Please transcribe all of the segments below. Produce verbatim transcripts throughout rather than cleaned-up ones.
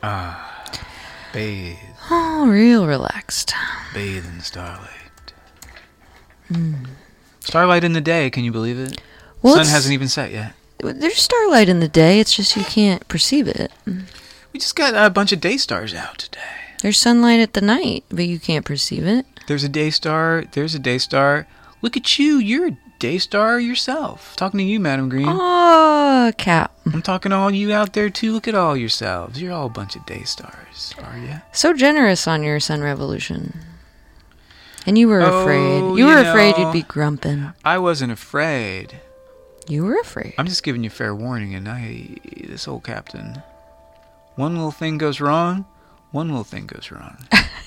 Ah, bathe. Oh, real relaxed. Bathe in the starlight. Starlight in the day, can you believe it? Well, Sun it's- hasn't even set yet. There's starlight in the day, it's just you can't perceive it. We just got a bunch of day stars out today. There's sunlight at the night, but you can't perceive it. There's a day star. There's a day star. Look at you. You're a day star yourself. Talking to you, Madam Green. Oh, Cap. I'm talking to all you out there, too. Look at all yourselves. You're all a bunch of day stars, are you? So generous on your sun revolution. And you were Oh, afraid. You, you were afraid know- you'd be grumping. I wasn't afraid. You were afraid. I'm just giving you fair warning, and I, this old captain, one little thing goes wrong, one little thing goes wrong.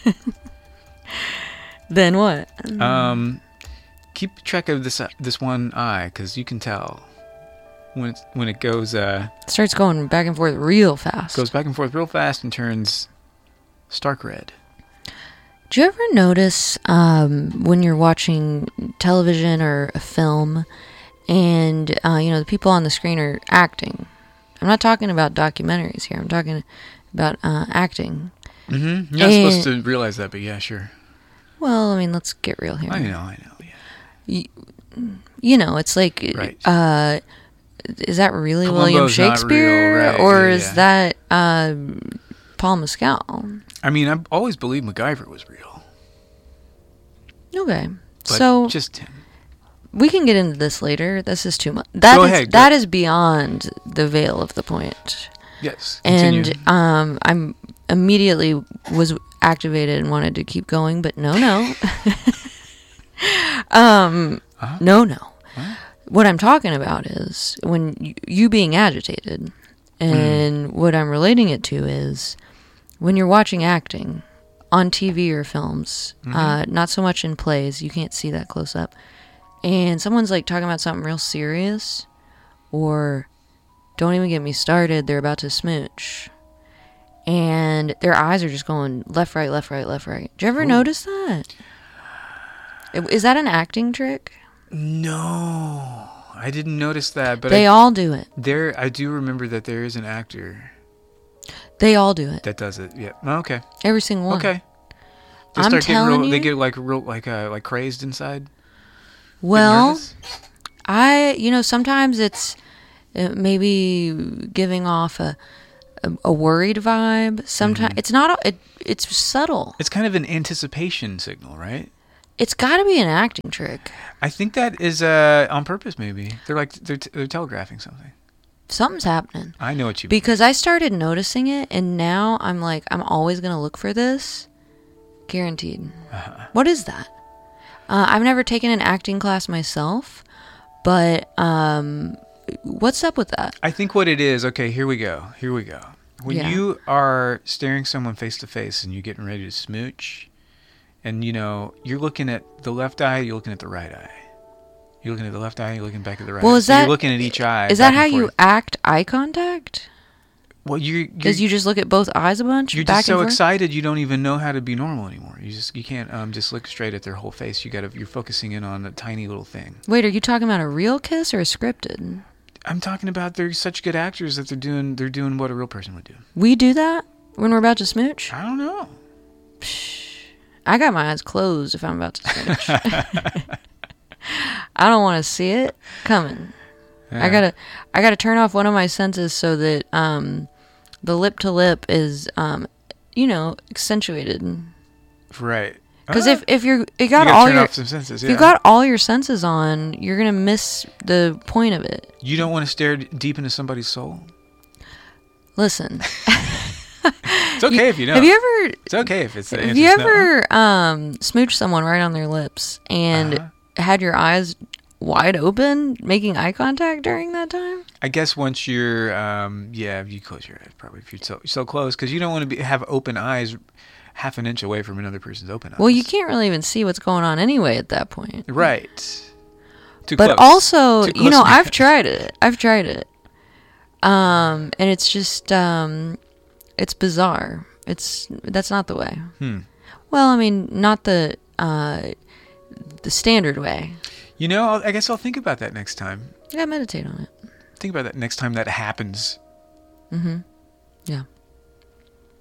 Then what? Um, keep track of this uh, this one eye, because you can tell when it's, when it goes uh Starts going back and forth real fast. goes back and forth real fast and turns stark red. Do you ever notice um, when you're watching television or a film and, uh, you know, the people on the screen are acting? I'm not talking about documentaries here. I'm talking about uh, acting. Mm-hmm. You're not And- supposed to realize that, but yeah, sure. Well, I mean, let's get real here. I know, I know, yeah. You, you know, it's like, Right. uh, is that really Columbo's William not Shakespeare? real, right, Or yeah, is yeah. that uh, Paul Mescal? I mean, I've always believed MacGyver was real. Okay. But So just him. we can get into this later. This is too much. That Go is, ahead, go- that is beyond the veil of the point. Yes. Continue. And um, I'm immediately was activated and wanted to keep going, but no, no, um, Uh-huh. no, no. Huh? What I'm talking about is when you, you being agitated, and Mm. what I'm relating it to is when you're watching acting on T V or films, Mm-hmm. uh, not so much in plays, you can't see that close up, and someone's like talking about something real serious, or don't even get me started, they're about to smooch, and their eyes are just going left, right, left, right, left, right. Did you ever Ooh. notice that? Is that an acting trick? No, I didn't notice that, but They I, all do it. there I do remember that there is an actor They all do it. that does it. Yeah. Oh, okay. Every single one. Okay. They I'm start getting telling real, they you- get like real like uh, like crazed inside. Get Well, nervous? I, you know, sometimes it's uh, maybe giving off a a, a worried vibe. Sometimes Mm-hmm. it's not. a- It it's subtle. It's kind of an anticipation signal, right? It's got to be an acting trick. I think that is uh, on purpose. Maybe they're like they're t- they're telegraphing something. Something's happening. I know what you mean. Because I started noticing it, and now I'm like, I'm always gonna look for this. Guaranteed. Uh-huh. What is that? Uh, I've never taken an acting class myself, but um, what's up with that? I think what it is. Okay, here we go. Here we go. When Yeah. you are staring someone face to face and you're getting ready to smooch, and you know you're looking at the left eye, you're looking at the right eye. You're looking at the left eye, you're looking back at the right Well, eye. is So that you're looking at each eye. Is that back how and you forth. act eye contact? Well, you're Because you're, you just look at both eyes a bunch? you're back just so and forth? excited you don't even know how to be normal anymore. You just you can't um just look straight at their whole face. You got to you're focusing in on a tiny little thing. Wait, are you talking about a real kiss or a scripted? I'm talking about they're such good actors that they're doing they're doing what a real person would do. We do that when we're about to smooch? I don't know. I got my eyes closed if I'm about to smooch. I don't want to see it coming. I Yeah. gotta, I gotta turn off one of my senses so that um, the lip to lip is, um, you know, accentuated. Right. Because Ah, if if you're you you got gotta all turn your off some senses. if Yeah. you got all your senses on, you're gonna miss the point of it. You don't want to stare d- deep into somebody's soul. Listen, It's okay if you know. have you ever It's okay if it's the have answer's you no. ever um, smooched someone right on their lips and Uh-huh. had your eyes wide open, making eye contact during that time? I guess once you're, um, yeah, you close your eyes probably if you're so so close because you don't want to be have open eyes half an inch away from another person's open eyes. Well, you can't really even see what's going on anyway at that point. Right. Too But close. also, Too you know, close. I've tried it. I've tried it. Um, and it's just, um, it's bizarre. It's, that's not the way. Hmm. Well, I mean, not the, uh, the standard way. You know, I'll, I guess I'll think about that next time. You gotta meditate on it. Think about that next time that happens. Mm-hmm. Yeah.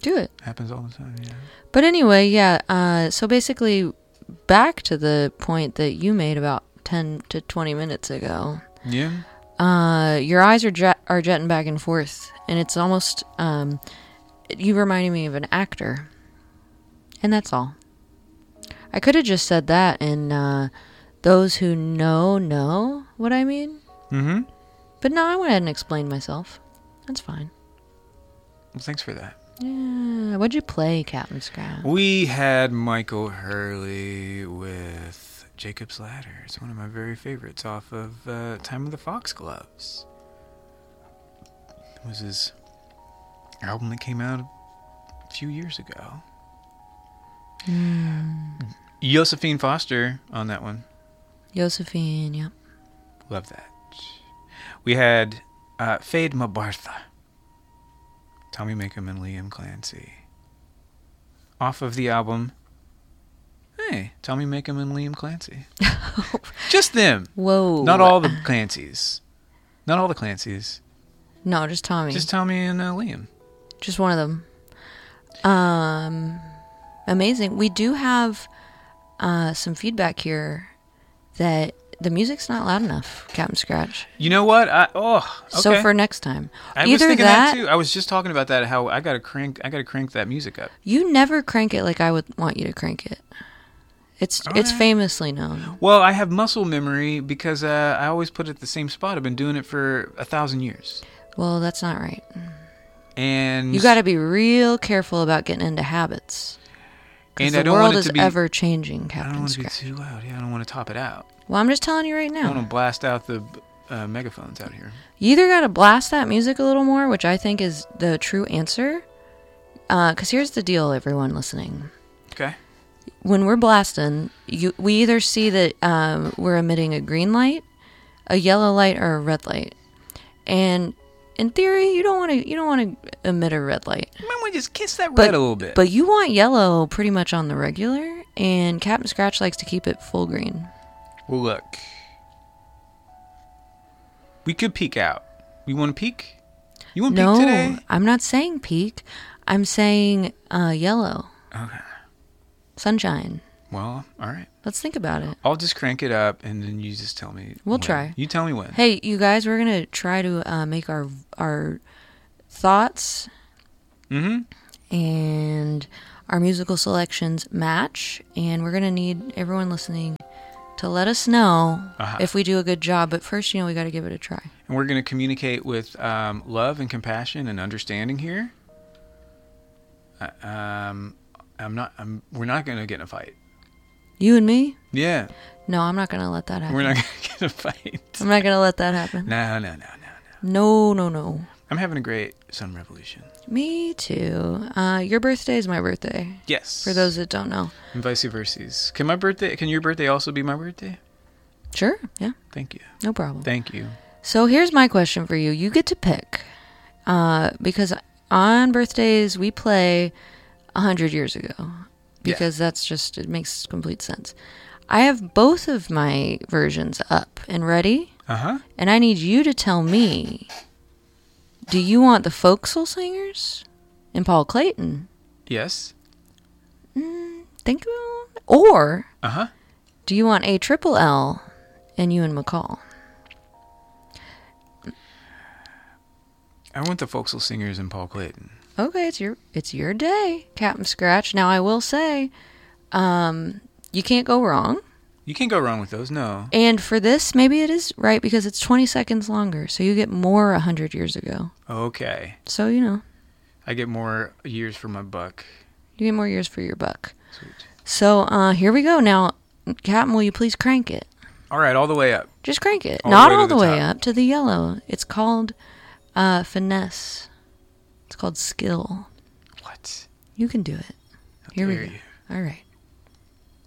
Do it. Happens all the time, yeah. But anyway, yeah, uh, so basically, back to the point that you made about ten to twenty minutes ago. Yeah. Uh, your eyes are jet- are jetting back and forth, and it's almost, um, you reminded me of an actor. And that's all. I could have just said that, and uh, those who know, know what I mean. Mm-hmm. But no, I went ahead and explained myself. That's fine. Well, thanks for that. Yeah. What'd you play, Captain Scratch? We had Michael Hurley with Jacob's Ladder. It's one of my very favorites off of uh, Time of the Foxgloves. It was his album that came out a few years ago. Mm. Josephine Foster on that one. Josephine, yep. Love that. We had uh, Fade Mabartha. Tommy Makem and Liam Clancy. Off of the album, hey, Tommy Makem and Liam Clancy. Just them. Whoa. Not all the Clancys. Not all the Clancys. No, just Tommy. Just Tommy and uh, Liam. Just one of them. Um, amazing. We do have uh, some feedback here that the music's not loud enough, Captain Scratch. You know what? I, oh, okay. So for next time, I either was thinking that, that too. I was just talking about that. How I gotta crank. I gotta crank that music up. You never crank it like I would want you to crank it. It's All it's right. famously known. Well, I have muscle memory because uh, I always put it at the same spot. I've been doing it for a thousand years. Well, that's not right. And You got to be real careful about getting into habits. And the I don't world want it is to be ever changing, I don't Captain want to be Scratch. too loud. Yeah, I don't want to top it out. Well, I'm just telling you right I want now. to blast out the uh, megaphones out here. You either got to blast that music a little more, which I think is the true answer. Because here's the deal, everyone listening. Okay. When we're blasting, you, we either see that um, we're emitting a green light, a yellow light, or a red light. And in theory, you don't want to you don't want to emit a red light. Might want to just kiss that But- red a little bit. But you want yellow pretty much on the regular, and Captain Scratch likes to keep it full green. Well, look. We could peek out. We want to peek? You want to No, peek today? I'm not saying peak. I'm saying uh, yellow. Okay. Sunshine. Well, all right. Let's think about it. I'll just crank it up, and then you just tell me. We'll when. try. You tell me when. Hey, you guys, we're going to try to uh, make our our thoughts Mm-hmm. and our musical selections match, and we're going to need everyone listening to let us know Uh-huh. if we do a good job. But first, you know, we got to give it a try. And we're going to communicate with um, love and compassion and understanding here. Uh, um, I'm not. I'm. We're not going to get in a fight. You and me? Yeah, No, I'm not going to let that happen. we're not going to get in a fight. I'm not going to let that happen. No, no, no, no, no. No, no, no. I'm having a great Sun Revolution. Me too. Uh, your birthday is my birthday. Yes. For those that don't know. And vice versa. Can my birthday? Can your birthday also be my birthday? Sure. Yeah. Thank you. No problem. Thank you. So here's my question for you. You get to pick. Uh, because on birthdays, we play a hundred years ago. Because that's just, it makes complete sense. I have both of my versions up and ready. Uh huh. And I need you to tell me, do you want the folk soul singers and Paul Clayton? Yes. Mm, think about it. Or Uh huh. do you want A Triple L and Ewan McCall? I want the Folksel Singers and Paul Clayton. Okay, it's your it's your day, Captain Scratch. Now I will say, um, you can't go wrong. You can't go wrong with those. No. And for this, maybe it is right because it's twenty seconds longer, so you get more a hundred years ago. Okay. So you know, I get more years for my buck. you get more years for your buck. Sweet. So uh, here we go. Now, Captain, will you please crank it? All right, all the way up. Just crank it. All the Not way to all the the way top. up to the yellow. It's called uh, finesse. It's called skill. What? You can do it. How Here we dare go. you. All right.